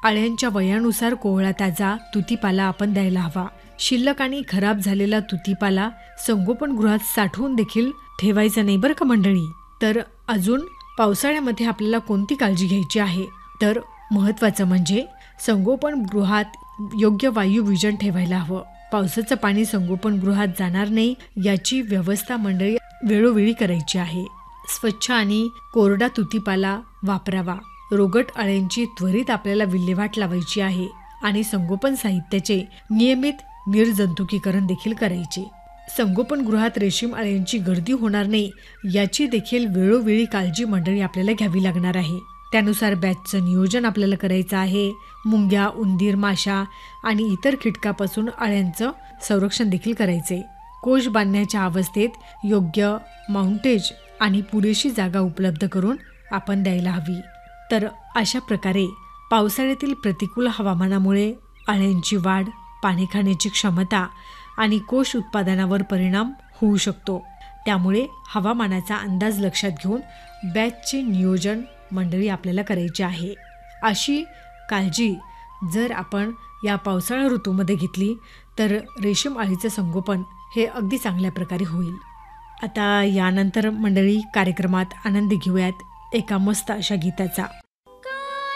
अळ्यांच्या वयानुसार कोवळा ताजा तुतीपाला आपण द्यायला हवा. शिल्लक आणि खराब झालेला तुतीपाला संगोपनगृहात साठवून देखील ठेवायचा नाही बरं का मंडळी. तर अजून पावसाळ्यामध्ये आपल्याला कोणती काळजी घ्यायची आहे, तर महत्त्वाचं म्हणजे संगोपनगृहात योग्य वायू विजन ठेवायला हवं. पावसाचं पाणी संगोपनगृहात जाणार नाही याची व्यवस्था मंडळी वेळोवेळी करायची आहे. स्वच्छ आणि कोरडा तुतीपाला वापरावा. रोगट अळ्यांची त्वरित आपल्याला विल्हेवाट लावायची आहे आणि संगोपन साहित्याचे नियमित निर्जंतुकीकरण देखील करायचे. संगोपनगृहात रेशीम अळ्यांची गर्दी होणार नाही याची देखील वेळोवेळी काळजी मंडळी आपल्याला घ्यावी लागणार आहे. त्यानुसार बॅचचं नियोजन आपल्याला करायचं आहे. मुंग्या, उंदीर, माशा आणि इतर कीटकापासून अळ्यांचं संरक्षण देखील करायचे. कोश बांधण्याच्या अवस्थेत योग्य माउंटेज आणि पुरेशी जागा उपलब्ध करून आपण द्यायला हवी. तर अशा प्रकारे पावसाळ्यातील प्रतिकूल हवामानामुळे अळ्यांची वाढ, पाणी खाण्याची क्षमता आणि कोश उत्पादनावर परिणाम होऊ शकतो. त्यामुळे हवामानाचा अंदाज लक्षात घेऊन बॅचचे नियोजन मंडळी आपल्याला करायची आहे. अशी काळजी जर आपण या पावसाळा ऋतूमध्ये घेतली तर रेशीम अळीचं संगोपन हे अगदी चांगल्या प्रकारे होईल. आता यानंतर मंडळी कार्यक्रमात आनंद घेऊयात एका मस्त अशा गीताचा.